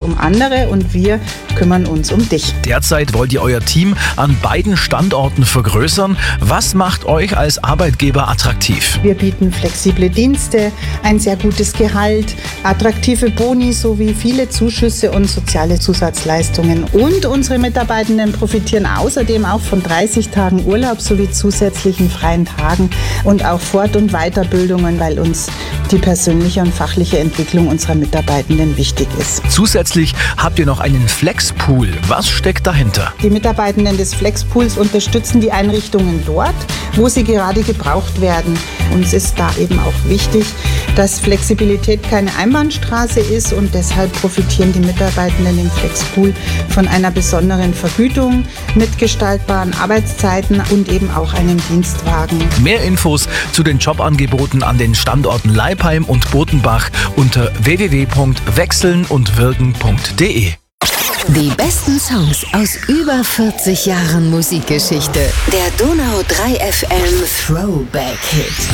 um andere und wir kümmern uns um dich. Derzeit wollt ihr euer Team an beiden Standorten vergrößern. Was macht euch als Arbeitgeber attraktiv? Wir bieten flexible Dienste, ein sehr gutes Gehalt, attraktive Boni sowie viele Zuschüsse und soziale Zusatzleistungen. Und unsere Mitarbeitenden profitieren außerdem auch von 30 Tagen Urlaub sowie zusätzlichen freien Tagen und auch Fort- und Weiterbildungen, weil uns die persönliche und fachliche Entwicklung unserer Mitarbeitenden wichtig ist. Zusätzlich habt ihr noch einen Flexpool. Was steckt dahinter? Die Mitarbeitenden des Flexpools unterstützen die Einrichtungen dort, wo sie gerade gebraucht werden. Uns ist da eben auch wichtig, dass Flexibilität keine Einbahnstraße ist und deshalb profitieren die Mitarbeitenden im Flexpool von einer besonderen Vergütung, mitgestaltbaren Arbeitszeiten und eben auch einem Dienstwagen. Mehr Infos zu den Jobangeboten an den Standorten Leipheim und Bodenbach unter www.wechselnundwirken.de. Die besten Songs aus über 40 Jahren Musikgeschichte. Der Donau 3 FM Throwback Hit.